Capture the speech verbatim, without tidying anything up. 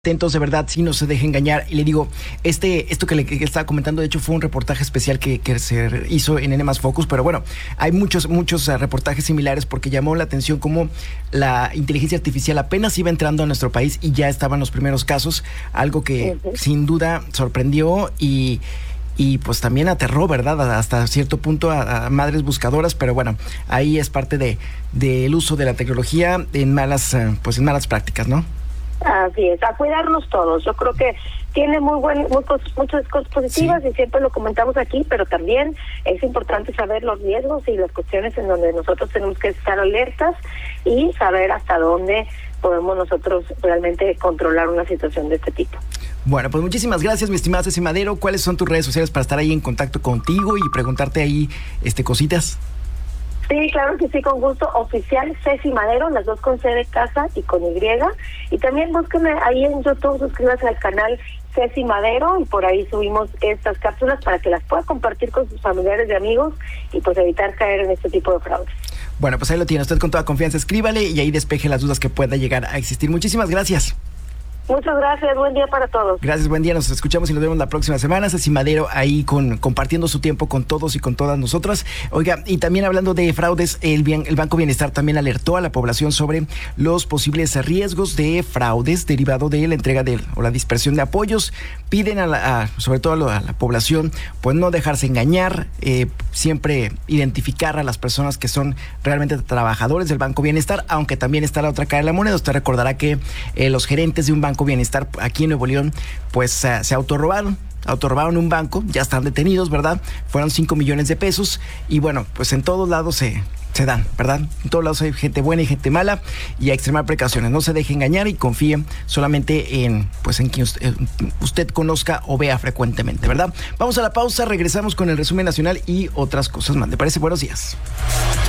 Atentos, de verdad, sí, no se deje engañar. Y le digo, este, esto que le que estaba comentando, de hecho, fue un reportaje especial que, que se hizo en N más Focus, pero bueno, hay muchos, muchos uh, reportajes similares porque llamó la atención cómo la inteligencia artificial apenas iba entrando a nuestro país y ya estaban los primeros casos, algo que uh-huh. sin duda sorprendió y... y pues también aterró, ¿verdad? Hasta cierto punto a, a madres buscadoras, pero bueno, ahí es parte de del uso de la tecnología en malas, pues en malas prácticas, ¿no? Así es, a cuidarnos todos. Yo creo que tiene muy buen, muy, muchas cosas positivas, sí. Y siempre lo comentamos aquí, pero también es importante saber los riesgos y las cuestiones en donde nosotros tenemos que estar alertas y saber hasta dónde podemos nosotros realmente controlar una situación de este tipo. Bueno, pues muchísimas gracias, mi estimada Ceci Madero. ¿Cuáles son tus redes sociales para estar ahí en contacto contigo y preguntarte ahí este cositas? Sí, claro que sí, con gusto. Oficial Ceci Madero, las dos con C de casa y con Y. Y también búsqueme ahí en YouTube, suscríbase al canal Ceci Madero y por ahí subimos estas cápsulas para que las pueda compartir con sus familiares y amigos y pues evitar caer en este tipo de fraudes. Bueno, pues ahí lo tiene usted con toda confianza. Escríbale y ahí despeje las dudas que pueda llegar a existir. Muchísimas gracias. Muchas gracias, buen día para todos. Gracias, buen día, nos escuchamos y nos vemos la próxima semana. Ceci Madero ahí con, compartiendo su tiempo con todos y con todas nosotras. Oiga, y también hablando de fraudes, el, bien, el Banco Bienestar también alertó a la población sobre los posibles riesgos de fraudes derivado de la entrega de o la dispersión de apoyos. Piden a la, a, sobre todo a la, a la población, pues no dejarse engañar, eh, siempre identificar a las personas que son realmente trabajadores del Banco Bienestar, aunque también está la otra cara de la moneda. Usted recordará que eh, los gerentes de un banco Bienestar aquí en Nuevo León, pues uh, se autorrobaron, autorrobaron un banco, ya están detenidos, ¿verdad? Fueron cinco millones de pesos y bueno, pues en todos lados se, se dan, ¿verdad? En todos lados hay gente buena y gente mala y a extremar precauciones. No se deje engañar y confíe solamente en, pues en quien usted, usted conozca o vea frecuentemente, ¿verdad? Vamos a la pausa, regresamos con el resumen nacional y otras cosas más. ¿Le parece? Buenos días.